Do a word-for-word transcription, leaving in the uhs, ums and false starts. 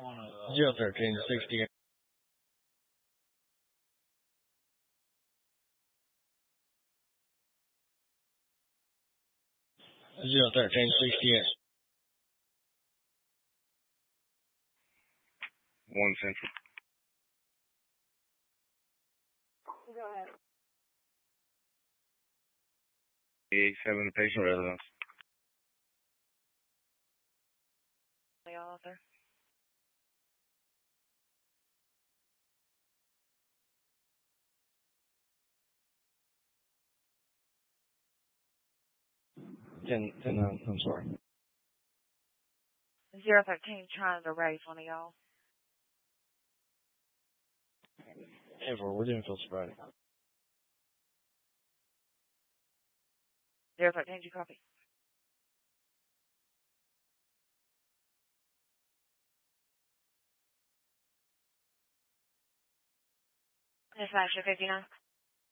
Zero thirteen sixty eight. Zero thirteen sixty eight. One central. Go ahead. eighty-seven patient residence. The author. Ten, ten, uh, I'm sorry. Zero thirteen trying to raise one of y'all. Hey, for we're doing field sobriety. Zero thirteen, you copy? Dispatcher fifty-nine.